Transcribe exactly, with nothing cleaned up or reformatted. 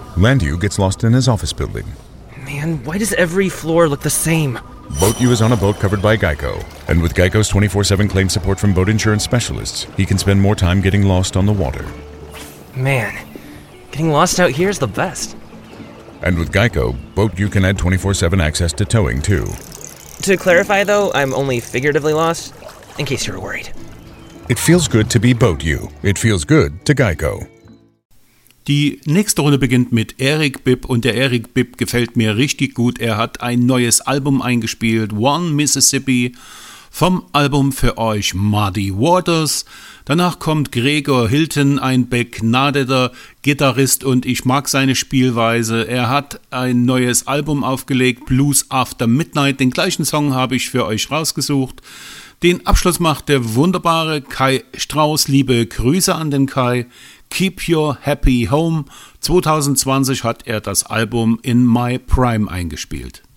Landu gets lost in his office building. Man, why does every floor look the same? Boat U is on a boat covered by Geico. And with Geico's twenty-four seven claim support from boat insurance specialists, he can spend more time getting lost on the water. Man, getting lost out here is the best. And with Geico, Boat U can add twenty-four seven access to towing, too. To clarify, though, I'm only figuratively lost, in case you were worried. It feels good to be Boat U. It feels good to Geico. Die nächste Runde beginnt mit Eric Bibb und der Eric Bibb gefällt mir richtig gut. Er hat ein neues Album eingespielt, One Mississippi, vom Album für euch Muddy Waters. Danach kommt Gregor Hilton, ein begnadeter Gitarrist und ich mag seine Spielweise. Er hat ein neues Album aufgelegt, Blues After Midnight. Den gleichen Song habe ich für euch rausgesucht. Den Abschluss macht der wunderbare Kai Strauß. Liebe Grüße an den Kai. Keep Your Happy Home. zwanzig zwanzig hat er das Album In My Prime eingespielt.